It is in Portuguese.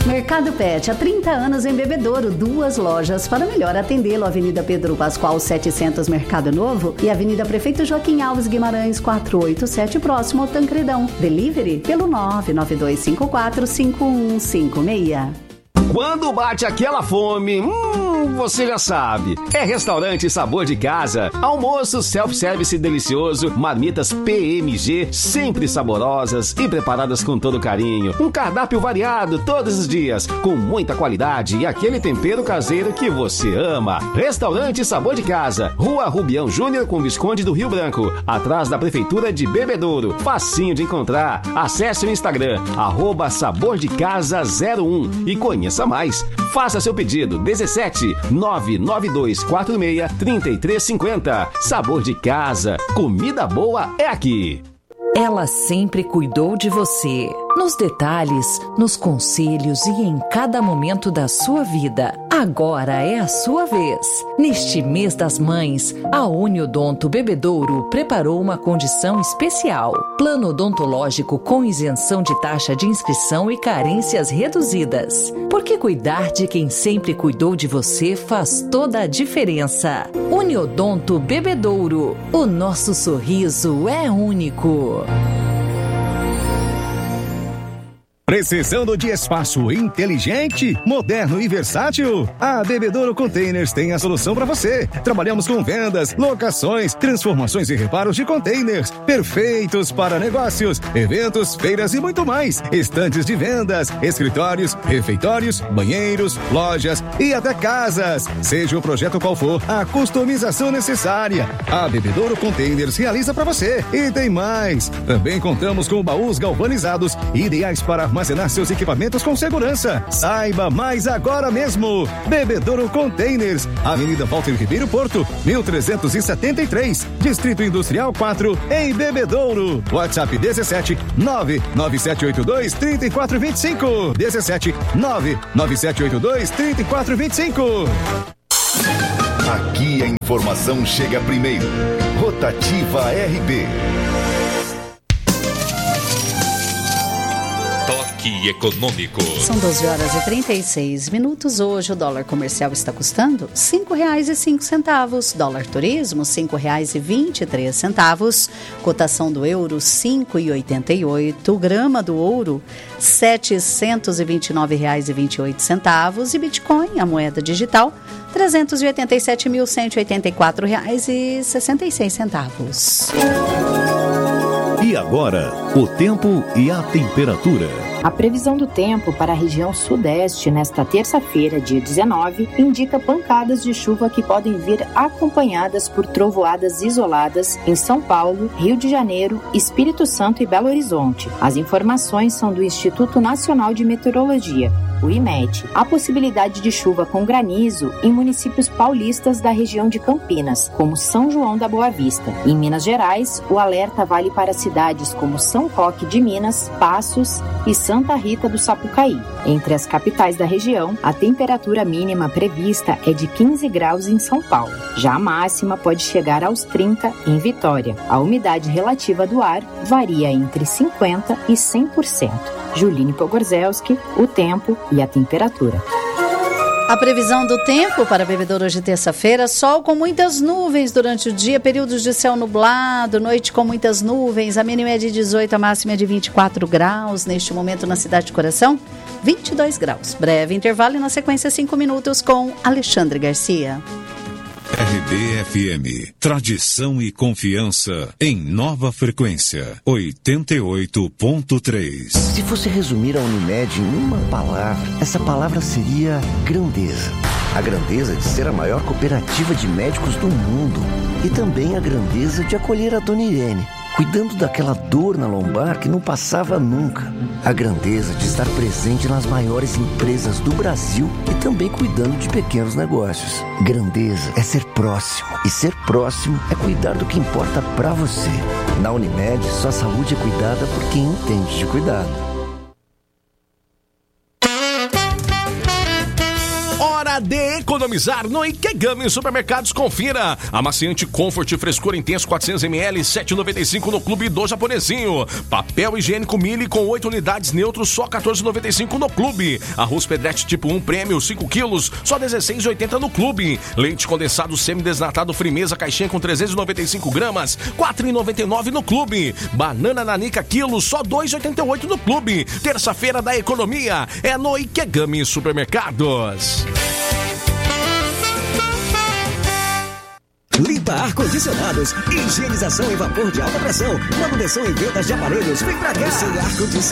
Mercado Pet, há 30 anos em Bebedouro, 2 lojas para melhor atendê-lo. Avenida Pedro Pascoal 700, Mercado Novo, e Avenida Prefeito Joaquim Alves Guimarães 487, próximo ao Tancredão. Delivery pelo 992545156. Quando bate aquela fome, você já sabe. É Restaurante Sabor de Casa. Almoço self-service delicioso, marmitas PMG, sempre saborosas e preparadas com todo carinho. Um cardápio variado todos os dias, com muita qualidade e aquele tempero caseiro que você ama. Restaurante Sabor de Casa, Rua Rubião Júnior com Visconde do Rio Branco, atrás da Prefeitura de Bebedouro. Facinho de encontrar. Acesse o Instagram, @sabordecasa01 e conheça mais. Faça seu pedido 17 99246 3350. Sabor de Casa. Comida boa é aqui. Ela sempre cuidou de você, nos detalhes, nos conselhos e em cada momento da sua vida. Agora é a sua vez. Neste mês das mães, a Uniodonto Bebedouro preparou uma condição especial. Plano odontológico com isenção de taxa de inscrição e carências reduzidas. Porque cuidar de quem sempre cuidou de você faz toda a diferença. Uniodonto Bebedouro. O nosso sorriso é único. Precisando de espaço inteligente, moderno e versátil? A Bebedouro Containers tem a solução para você. Trabalhamos com vendas, locações, transformações e reparos de containers, perfeitos para negócios, eventos, feiras e muito mais. Estantes de vendas, escritórios, refeitórios, banheiros, lojas e até casas. Seja o projeto qual for, a customização necessária, a Bebedouro Containers realiza para você. E tem mais. Também contamos com baús galvanizados, ideais para armazenar seus equipamentos com segurança. Saiba mais agora mesmo. Bebedouro Containers, Avenida Walter Ribeiro Porto, 1373, Distrito Industrial 4, em Bebedouro. WhatsApp 17 99782 3425. 17 99782 3425. Aqui a informação chega primeiro. Rotativa RB. Econômico. São 12 horas e 36 minutos. Hoje o dólar comercial está custando R$ 5,05. Dólar turismo, R$ 5,23. Cotação do euro, R$ 5,88. Grama do ouro, R$ 729,28. E Bitcoin, a moeda digital, R$ 387.184,66. E agora, o tempo e a temperatura. A previsão do tempo para a região sudeste nesta terça-feira, dia 19, indica pancadas de chuva que podem vir acompanhadas por trovoadas isoladas em São Paulo, Rio de Janeiro, Espírito Santo e Belo Horizonte. As informações são do Instituto Nacional de Meteorologia, o IMET. Há possibilidade de chuva com granizo em municípios paulistas da região de Campinas, como São João da Boa Vista. Em Minas Gerais, o alerta vale para cidades como São Roque de Minas, Passos e Santa Rita do Sapucaí. Entre as capitais da região, a temperatura mínima prevista é de 15 graus em São Paulo. Já a máxima pode chegar aos 30 em Vitória. A umidade relativa do ar varia entre 50% e 100%. Juline Pogorzelski, o tempo e a temperatura. A previsão do tempo para Bebedouro hoje terça-feira: sol com muitas nuvens durante o dia, períodos de céu nublado, noite com muitas nuvens, a mínima é de 18, a máxima é de 24 graus. Neste momento na cidade de Coração, 22 graus. Breve intervalo e na sequência 5 minutos com Alexandre Garcia. RBFM, tradição e confiança em nova frequência, 88.3. Se fosse resumir a Unimed em uma palavra, essa palavra seria grandeza. A grandeza de ser a maior cooperativa de médicos do mundo e também a grandeza de acolher a Dona Irene, cuidando daquela dor na lombar que não passava nunca. A grandeza de estar presente nas maiores empresas do Brasil e também cuidando de pequenos negócios. Grandeza é ser próximo, e ser próximo é cuidar do que importa pra você. Na Unimed, sua saúde é cuidada por quem entende de cuidado. Hora hora de economizar no Ikegami Supermercados. Confira. Amaciante Comfort Frescor Intenso 400ml, 7,95 no Clube do Japonesinho. Papel higiênico Mili com 8 unidades neutros, só 14,95 no Clube. Arroz Pedretti tipo 1 Prêmio, 5 quilos, só 16,80 no Clube. Leite condensado semidesnatado Frimeza, caixinha com 395 gramas, 4,99 no Clube. Banana Nanica quilo, só 2,88 no Clube. Terça-feira da economia é no Ikegami Supermercados. Limpa ar-condicionados, higienização em vapor de alta pressão, manutenção e vendas de aparelhos. Vem pra cá! Esse ar-condicionado